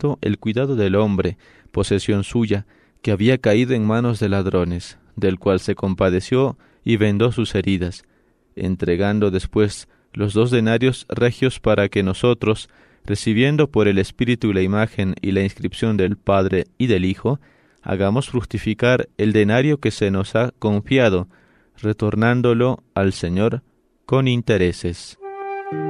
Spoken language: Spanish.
momento el cuidado del hombre, posesión suya, que había caído en manos de ladrones, del cual se compadeció y vendó sus heridas, entregando después los 2 denarios regios para que nosotros, recibiendo por el Espíritu la imagen y la inscripción del Padre y del Hijo, hagamos fructificar el denario que se nos ha confiado, retornándolo al Señor con intereses.